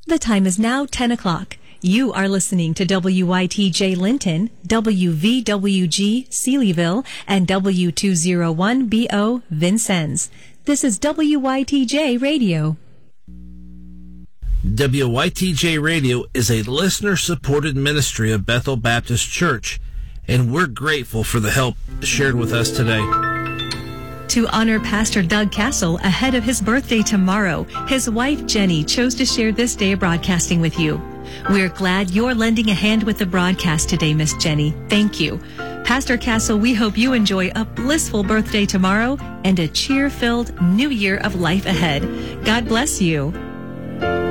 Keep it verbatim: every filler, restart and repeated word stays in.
The time is now ten o'clock. You are listening to W Y T J Linton, W V W G Sealyville, and W two oh one B O Vincennes. This is W Y T J Radio. W Y T J Radio is a listener-supported ministry of Bethel Baptist Church, and we're grateful for the help shared with us today. To honor Pastor Doug Castle ahead of his birthday tomorrow, his wife Jenny chose to share this day of broadcasting with you. We're glad you're lending a hand with the broadcast today, Miss Jenny. Thank you. Pastor Castle, we hope you enjoy a blissful birthday tomorrow and a cheer-filled new year of life ahead. God bless you.